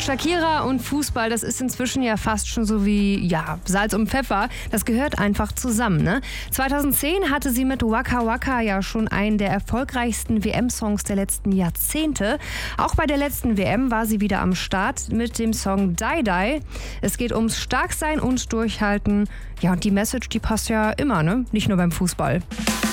Shakira und Fußball, das ist inzwischen ja fast schon so wie, Salz und Pfeffer. Das gehört einfach zusammen, ne? 2010 hatte sie mit Waka Waka ja schon einen der erfolgreichsten WM-Songs der letzten Jahrzehnte. Auch bei der letzten WM war sie wieder am Start mit dem Song Die Die. Es geht ums Starksein und Durchhalten. Ja, und die Message, die passt ja immer, ne? Nicht nur beim Fußball.